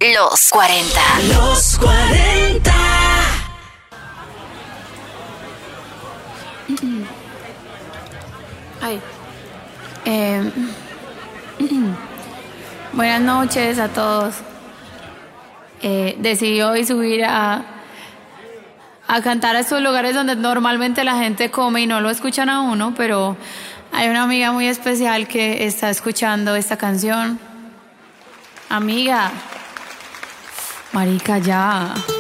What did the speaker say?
Los 40. Los 40. Ay. Buenas noches a todos. Decidí hoy subir a cantar a estos lugares donde normalmente la gente come y no lo escuchan a uno, pero hay una amiga muy especial que está escuchando esta canción. Amiga, marica, ya.